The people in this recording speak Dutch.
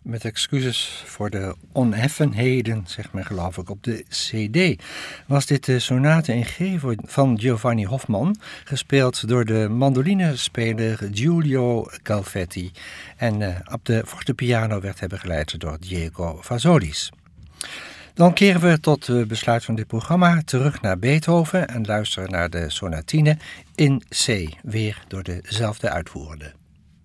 Met excuses voor de oneffenheden, zegt men geloof ik, op de CD, was dit de sonate in G van Giovanni Hoffman, gespeeld door de mandolinespeler Giulio Calvetti. En op de fortepiano werd hij begeleid door Diego Vazolis. Dan keren we tot het besluit van dit programma terug naar Beethoven en luisteren naar de sonatine in C, weer door dezelfde uitvoerende.